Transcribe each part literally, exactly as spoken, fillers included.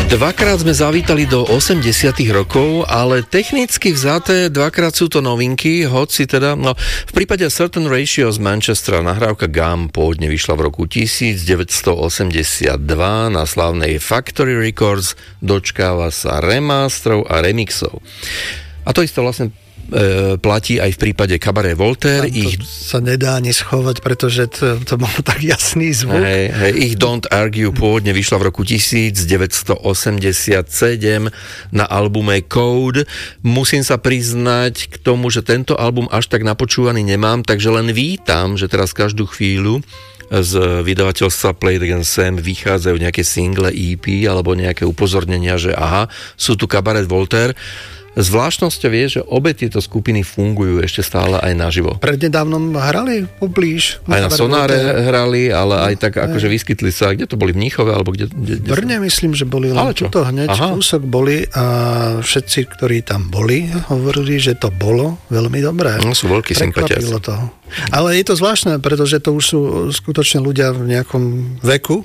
Dvakrát sme zavítali do osemdesiatych rokov, ale technicky vzaté dvakrát sú to novinky, hoci teda, no, v prípade Certain Ratio z Manchestera nahrávka Gum pôvodne vyšla v roku devätnásťstoosemdesiatdva na slávnej Factory Records, dočkáva sa remasterov a remixov. A to isté vlastne e, platí aj v prípade Cabaret Voltaire. Ich... sa nedá ani schovať, pretože to, to bol tak jasný zvuk. Hej, hej, ich Don't Argue pôvodne vyšla v roku devätnásťstoosemdesiatsedem na albume Code. Musím sa priznať k tomu, že tento album až tak napočúvaný nemám, takže len vítam, že teraz každú chvíľu z vydavateľstva Play It Again Sam vychádzajú nejaké single, é pé alebo nejaké upozornenia, že aha, sú tu Cabaret Voltaire. Zvláštnosťou je, že obe tieto skupiny fungujú ešte stále aj naživo. Prednedávnom hrali poblíž. Aj na Sonáre hrali, ale aj tak akože vyskytli sa, kde to boli, v Mníchove, alebo kde? kde, kde Brne myslím, že boli, len tuto hneď Aha. kúsok boli a všetci, ktorí tam boli, hovorili, že to bolo veľmi dobré. No, sú veľkí sympatiáci. Prekvapilo to. Ale je to zvláštne, pretože to už sú skutočne ľudia v nejakom veku.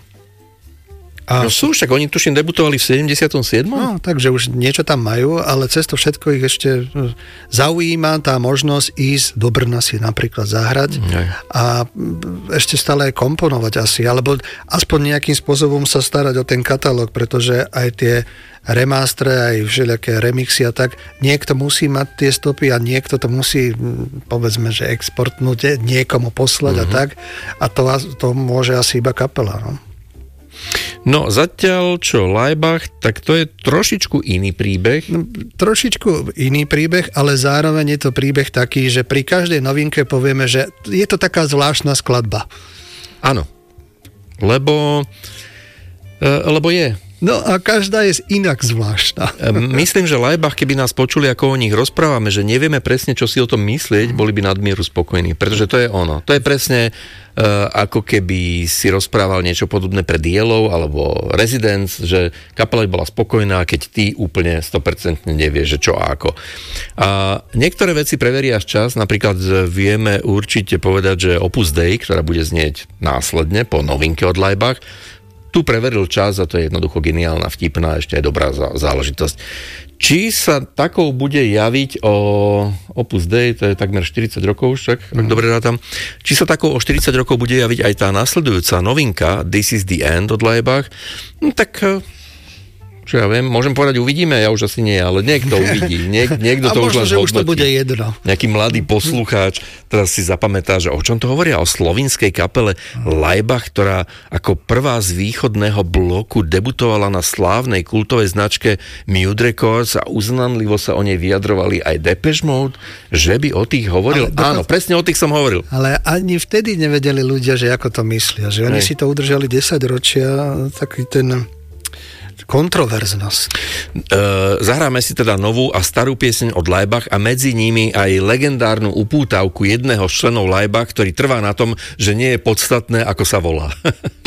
A... No sú, však oni tuším debutovali v sedemdesiatom siedmom No, takže už niečo tam majú, ale cez to všetko ich ešte zaujíma tá možnosť ísť do Brna si napríklad zahrať Aj. a ešte stále komponovať asi, alebo aspoň nejakým spôsobom sa starať o ten katalóg, pretože aj tie remastre, aj všelijaké remixy a tak, niekto musí mať tie stopy a niekto to musí, povedzme, že exportnúť, niekomu poslať mm-hmm. a tak, a to, to môže asi iba kapela, no. No, zatiaľ čo Laibach, tak to je trošičku iný príbeh. No, trošičku iný príbeh, ale zároveň je to príbeh taký, že pri každej novinke povieme, že je to taká zvláštna skladba. Áno, lebo, lebo je. No a každá je inak zvláštna. Myslím, že Laibach, keby nás počuli, ako o nich rozprávame, že nevieme presne, čo si o tom myslieť, boli by nadmieru spokojní, pretože to je ono. To je presne uh, ako keby si rozprával niečo podobné pre Dielov alebo Residence, že kapela bola spokojná, keď ty úplne sto percent nevieš, že čo a ako. A niektoré veci preveria čas, napríklad vieme určite povedať, že Opus Dei, ktorá bude znieť následne po novinke od Laibach, tu preveril čas a to je jednoducho geniálna, vtipná, ešte aj dobrá záležitosť. Či sa takou bude javiť o Opus Dei, to je takmer štyridsať rokov, však, mm. ak dobre rátam, či sa takou o štyridsať rokov bude javiť aj tá nasledujúca novinka This is the End od Laibach, no tak... Čo ja viem, môžem povedať, uvidíme, ja už asi nie, ale niekto uvidí. Niek, niekto to už len zhodnotí. A možno, že už to bude jedno. Nejaký mladý poslucháč teraz si zapamätá, že o čom to hovoria? O slovinskej kapele Laibach, ktorá ako prvá z východného bloku debutovala na slávnej kultovej značke Mute Records a uznanlivo sa o nej vyjadrovali aj Depeche Mode, že by o tých hovoril. Ale, Áno, dokonca, presne o tých som hovoril. Ale ani vtedy nevedeli ľudia, že ako to myslia. Že oni Hej. si to udržali desať ročia, taký ten... kontroverznosť. Uh, zahráme si teda novú a starú pieseň od Laibach a medzi nimi aj legendárnu upútavku jedného z členov Laibach, ktorý trvá na tom, že nie je podstatné, ako sa volá.